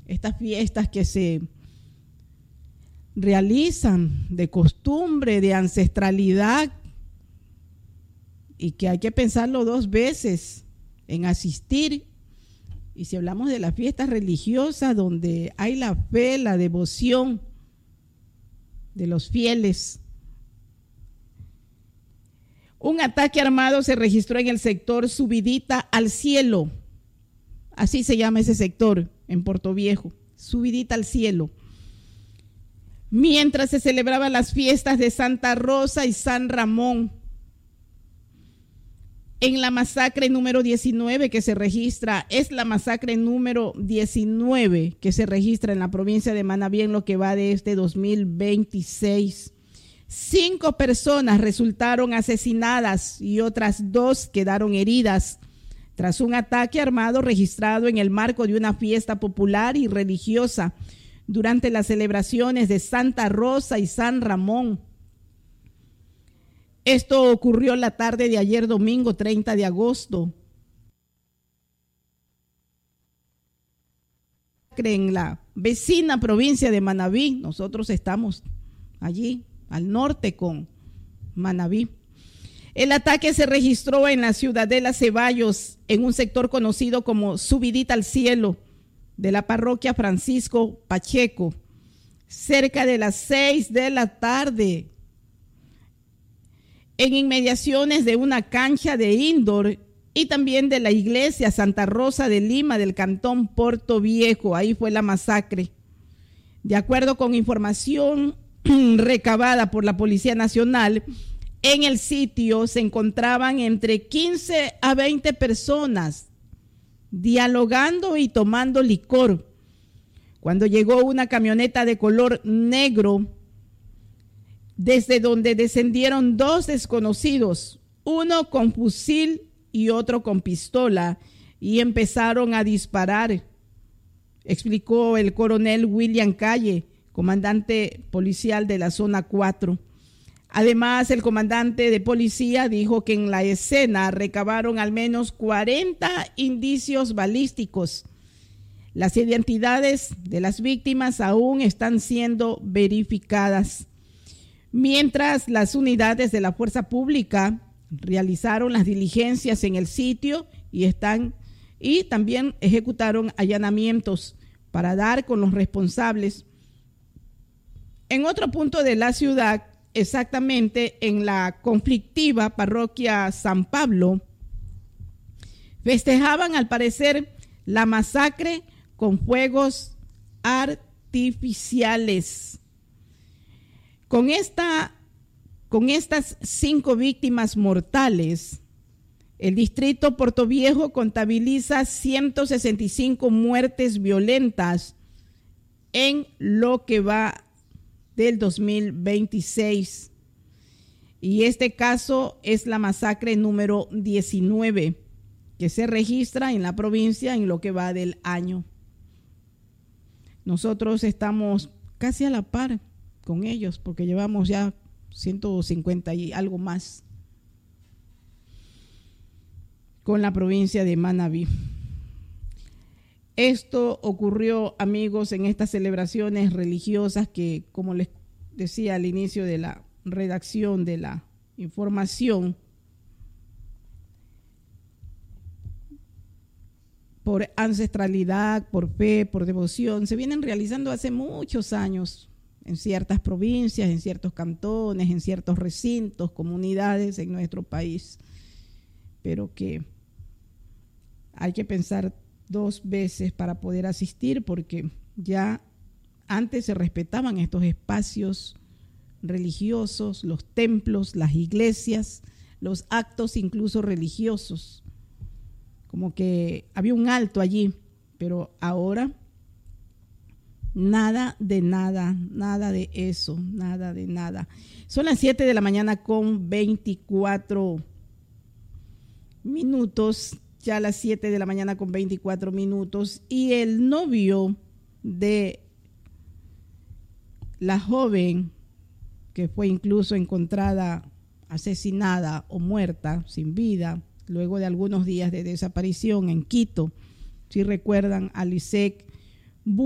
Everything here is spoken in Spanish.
estas fiestas que se realizan de costumbre, de ancestralidad, y que hay que pensarlo 2 veces en asistir. Y si hablamos de las fiestas religiosas donde hay la fe, la devoción de los fieles. Un ataque armado se registró en el sector Subidita al Cielo, así se llama ese sector en Portoviejo, Subidita al Cielo, mientras se celebraban las fiestas de Santa Rosa y San Ramón. En la masacre número 19 que se registra, es la masacre número 19 que se registra en la provincia de Manabí en lo que va de este 2026. 5 personas resultaron asesinadas y otras 2 quedaron heridas tras un ataque armado registrado en el marco de una fiesta popular y religiosa durante las celebraciones de Santa Rosa y San Ramón. Esto ocurrió la tarde de ayer domingo 30 de agosto. En la vecina provincia de Manabí, nosotros estamos allí al norte con Manabí. El ataque se registró en la Ciudadela Ceballos, en un sector conocido como Subidita al Cielo, de la parroquia Francisco Pacheco, cerca de las 6 de la tarde. En inmediaciones de una cancha de indoor y también de la iglesia Santa Rosa de Lima del cantón Portoviejo. Ahí fue la masacre. De acuerdo con información recabada por la Policía Nacional, en el sitio se encontraban entre 15 a 20 personas dialogando y tomando licor, cuando llegó una camioneta de color negro, desde donde descendieron 2 desconocidos, uno con fusil y otro con pistola, y empezaron a disparar, explicó el coronel William Calle, comandante policial de la zona 4. Además, el comandante de policía dijo que en la escena recabaron al menos 40 indicios balísticos. Las identidades de las víctimas aún están siendo verificadas. Mientras las unidades de la fuerza pública realizaron las diligencias en el sitio y también ejecutaron allanamientos para dar con los responsables. En otro punto de la ciudad, exactamente en la conflictiva parroquia San Pablo, festejaban al parecer la masacre con fuegos artificiales. Con estas 5 víctimas mortales, el distrito Portoviejo contabiliza 165 muertes violentas en lo que va del 2026. Y este caso es la masacre número 19 que se registra en la provincia en lo que va del año. Nosotros estamos casi a la par con ellos porque llevamos ya 150 y algo más con la provincia de Manabí. Esto ocurrió, amigos, en estas celebraciones religiosas que, como les decía al inicio de la redacción de la información, por ancestralidad, por fe, por devoción, se vienen realizando hace muchos años en ciertas provincias, en ciertos cantones, en ciertos recintos, comunidades en nuestro país, pero que hay que pensar 2 veces para poder asistir, porque ya antes se respetaban estos espacios religiosos, los templos, las iglesias, los actos incluso religiosos, como que había un alto allí, pero ahora nada de nada, nada de eso, nada de nada. Son las 7 de la mañana con 24 minutos, ya las 7 de la mañana con 24 minutos, y el novio de la joven que fue incluso encontrada asesinada o muerta, sin vida, luego de algunos días de desaparición en Quito, si recuerdan, a Lisek